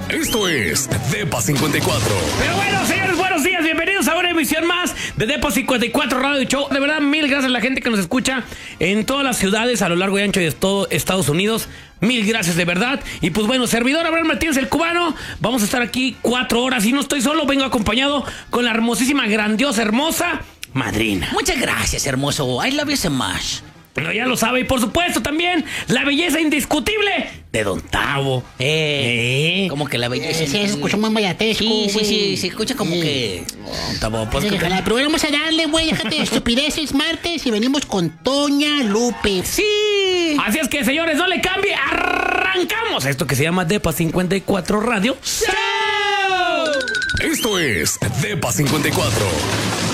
Esto es Depa 54. Pero bueno, señores, buenos días. Bienvenidos a una emisión más de Depa 54 Radio Show. De verdad, mil gracias a la gente que nos escucha en todas las ciudades a lo largo y ancho de todo Estados Unidos. Mil gracias, de verdad. Y pues bueno, servidor Abraham Martínez, el cubano. Vamos a estar aquí 4 horas. Y no estoy solo, vengo acompañado con la hermosísima, grandiosa, hermosa madrina. Muchas gracias, hermoso. I love you so much. Pero ya lo sabe. Y por supuesto también la belleza indiscutible de Don Tavo. Como que la belleza. Sí, se escuchó muy mayatesco. Sí, se escucha como que. Don Tavo, pues, Pero vamos a darle, güey, déjate de estupideces, martes, y venimos con Toña Lupe. Sí. así es que, señores, no le cambie. Arrancamos esto que se llama Depa 54 Radio Show. Esto es Depa 54.